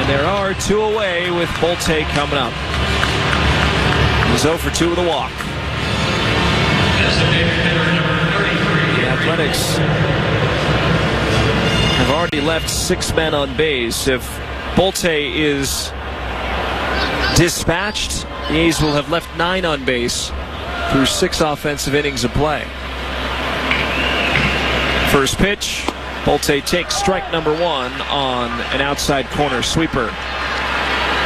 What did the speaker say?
And there are two away with Bolte coming up. He's 0 for 2 with a walk. The Athletics have already left 6 men on base. If Bolte is dispatched, the A's will have left 9 on base through 6 offensive innings of play. First pitch, Bolte takes strike number 1 on an outside corner sweeper.